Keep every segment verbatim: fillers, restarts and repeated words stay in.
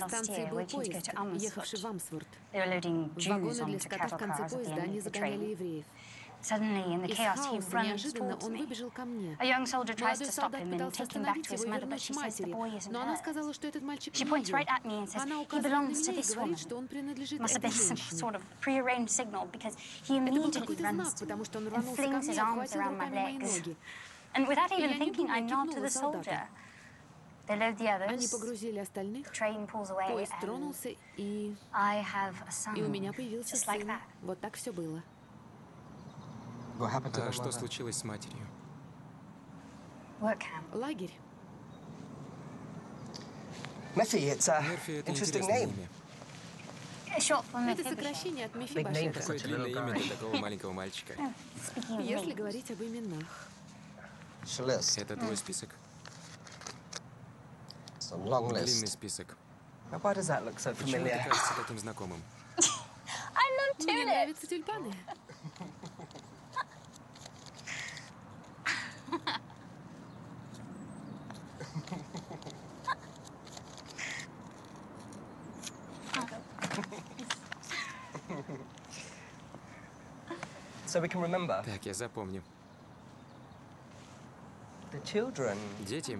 станции был поезд, ехавший в Амсворт. They were loading В Jews вагоны для onto скота в cattle конце cars at the поезда end они of the загоняли train. евреев. Suddenly, in the Из chaos, he хаоса runs неожиданно towards он me. выбежал ко мне. A young soldier tries Молодой to stop солдат him and пытался take him back остановить to his его и mother, but вернуть she к says the матери, boy isn't но она hers. сказала, что этот мальчик She не points ее. right at me and says, Она he указывает на belongs to меня и this говорит, woman. что он принадлежит Must have этой been some женщине. sort of prearranged signal because he Это был immediately какой-то runs знак, to потому me что он and рванулся ко flings мне his и arms обхватил around my руками мои legs. ноги. And without И even я, не thinking, I думая, nod to кивнула the солдату. soldier. They load the Они others. погрузили The остальных, train pulls away, поезд and тронулся, и... I have a и у son, меня появился just like сын. that. Вот так все было. А что случилось с матерью? Work camp. Лагерь. Mephi, it's a Мерфи — это interesting интересное name. Uh, Short for Это Mephibosheth. сокращение от Big name for Мефибошета. Какое such a little длинное имя guy. для такого маленького мальчика. Speaking of Если names, говорить об именах. It's a list. Это твой список? It's a long Длинный list. список. Now, why does that look so Почему это familiar? кажется таким знакомым? I love Мне tulips. нравятся тюльпаны. So we can remember. Так, я запомню. The children. Дети.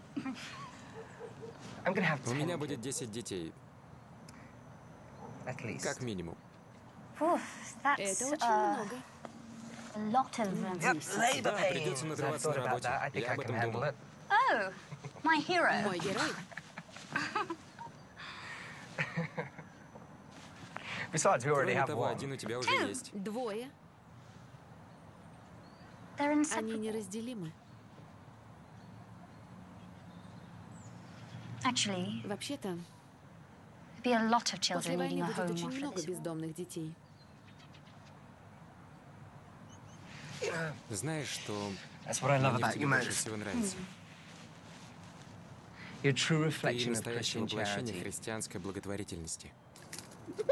I'm gonna have У меня ten будет kids, десять детей, at least. как минимум. Oof, that's Это очень uh, много. a lot of um, Yep, labour Да, pains. придется I've надрываться thought на about работе. that. I think Я I об can этом handle думал. it. Oh, my hero. Мой герой. Besides, we already Кроме have того, one. один у тебя уже Two. есть. Двое. They're Они inseparable. неразделимы. Actually, Вообще-то, there'd be a lot of после children needing войны a будет home очень after много this war. бездомных детей. Знаешь, что That's what I love мне в about тебе you больше most. всего нравится? You're a true Ты reflection of настоящее Christian воплощение charity. христианской благотворительности.